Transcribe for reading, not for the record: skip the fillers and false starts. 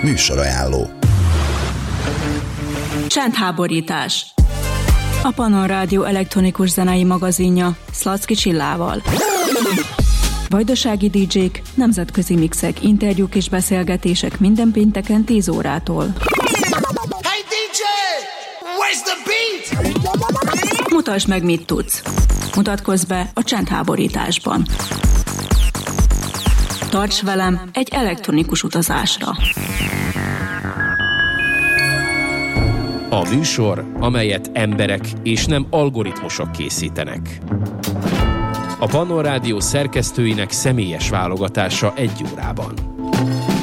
Műsorajánló. Csendháborítás. A Pannon Rádió elektronikus zenei magazinja Szlacki Csillával. Vajdasági DJ-k, nemzetközi mixek, interjúk és beszélgetések minden pénteken 10 órától. Hey DJ, where's the beat? Mutasd meg, mit tudsz. Mutatkozz be a Csendháborításban. Tarts velem egy elektronikus utazásra. A műsor, amelyet emberek és nem algoritmusok készítenek. A Pannon Rádió szerkesztőinek személyes válogatása 1 órában.